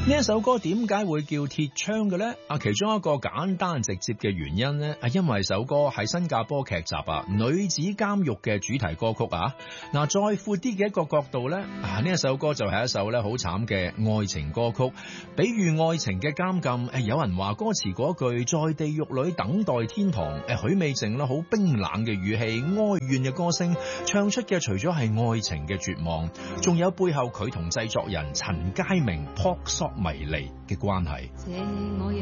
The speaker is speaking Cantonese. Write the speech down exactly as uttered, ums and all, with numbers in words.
呢一首歌點解會叫鐵窗嘅呢？啊，其中一個簡單直接嘅原因呢，係因為首歌係新加坡劇集啊女子監獄嘅主題歌曲啊。嗱，再闊啲嘅一個角度呢，啊呢一首歌就係一首咧好慘嘅愛情歌曲，比喻愛情嘅監禁。誒，有人話歌詞嗰句在地獄裏等待天堂，誒許美靜啦好冰冷嘅語氣，哀怨嘅歌聲，唱出嘅除咗係愛情嘅絕望，仲有背後佢同製作人陳佳明撲朔迷離嘅關係。